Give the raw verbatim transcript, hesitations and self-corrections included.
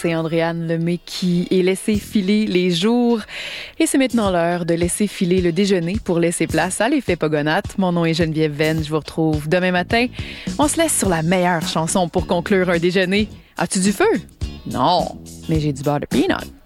c'est Andréane Lemay qui est laissé filer les jours. Et c'est maintenant l'heure de laisser filer le déjeuner pour laisser place à l'effet Pogonates. Mon nom est Geneviève Venn, je vous retrouve demain matin. On se laisse sur la meilleure chanson pour conclure un déjeuner. As-tu du feu? Non, mais j'ai du beurre de peanut.